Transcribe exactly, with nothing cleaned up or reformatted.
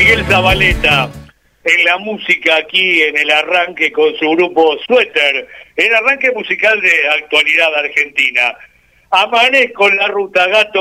Miguel Zabaleta en la música aquí en el arranque con su grupo Suéter, el arranque musical de actualidad argentina. Amanezco en la ruta, gato.